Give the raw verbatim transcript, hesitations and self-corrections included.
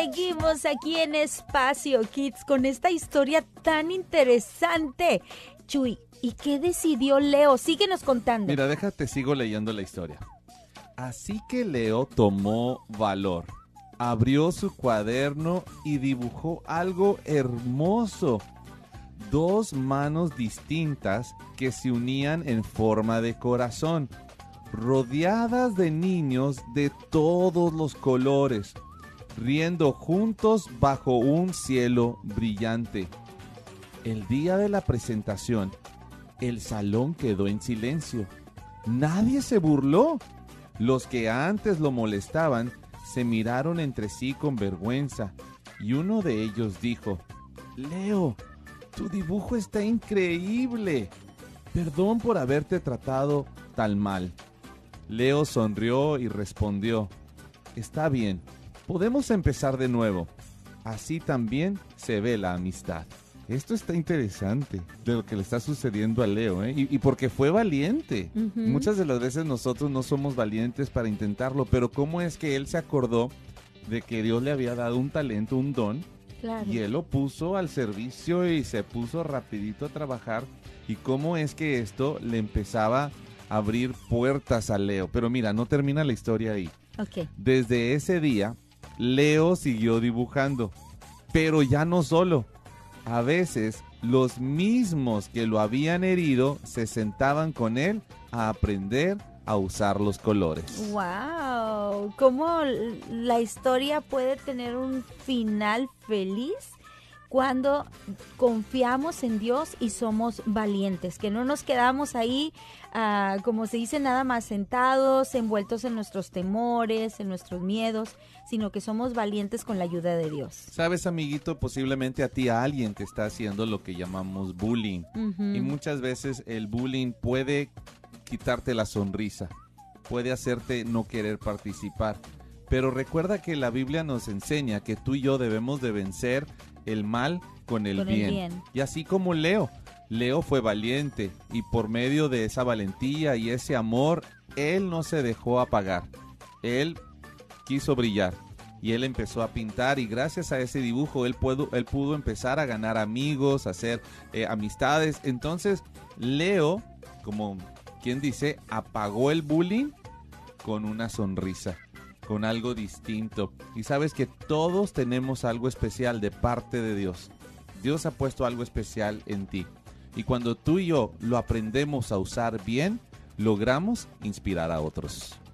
seguimos aquí en Espacio Kids con esta historia tan interesante. Chuy, ¿y qué decidió Leo? Síguenos contando. Mira, déjate, sigo leyendo la historia. Así que Leo tomó valor, abrió su cuaderno y dibujó algo hermoso. Dos manos distintas que se unían en forma de corazón, rodeadas de niños de todos los colores, riendo juntos bajo un cielo brillante. El día de la presentación, el salón quedó en silencio. Nadie se burló. Los que antes lo molestaban se miraron entre sí con vergüenza y uno de ellos dijo: Leo, tu dibujo está increíble. Perdón por haberte tratado tan mal. Leo sonrió y respondió: está bien, podemos empezar de nuevo. Así también se ve la amistad. Esto está interesante de lo que le está sucediendo a Leo, ¿eh? Y, y porque fue valiente. Uh-huh. Muchas de las veces nosotros no somos valientes para intentarlo, pero ¿cómo es que él se acordó de que Dios le había dado un talento, un don? Claro. Y él lo puso al servicio y se puso rapidito a trabajar. ¿Y cómo es que esto le empezaba a abrir puertas a Leo? Pero mira, no termina la historia ahí. Okay. Desde ese día, Leo siguió dibujando, pero ya no solo. A veces, los mismos que lo habían herido se sentaban con él a aprender a usar los colores. ¡Wow! ¿Cómo la historia puede tener un final feliz? Cuando confiamos en Dios y somos valientes, que no nos quedamos ahí, uh, como se dice, nada más sentados, envueltos en nuestros temores, en nuestros miedos, sino que somos valientes con la ayuda de Dios. Sabes, amiguito, posiblemente a ti a alguien te está haciendo lo que llamamos bullying. Uh-huh. Y muchas veces el bullying puede quitarte la sonrisa, puede hacerte no querer participar. Pero recuerda que la Biblia nos enseña que tú y yo debemos de vencer el mal con el, con bien. el bien. Y así como Leo, Leo fue valiente y por medio de esa valentía y ese amor, él no se dejó apagar. Él quiso brillar y él empezó a pintar y gracias a ese dibujo él pudo, él pudo empezar a ganar amigos, a hacer eh, amistades. Entonces Leo, como quien dice, apagó el bullying con una sonrisa, con algo distinto. Y sabes que todos tenemos algo especial de parte de Dios. Dios ha puesto algo especial en ti. Y cuando tú y yo lo aprendemos a usar bien, logramos inspirar a otros.